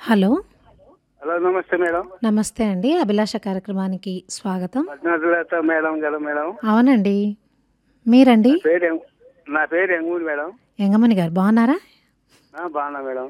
Hello. Hello నమస్తే madam. నమస్తే అండి. అభిలాష కార్యక్రమానికి స్వాగతం. పద్మావతిలత మేడం కదా మేడం? అవునండి. మీరండి? నా పేరు నా పేరు ఎంగూరి మేడం. యంగమణి గారు బాగున్నారా? బాగున్నా మేడం.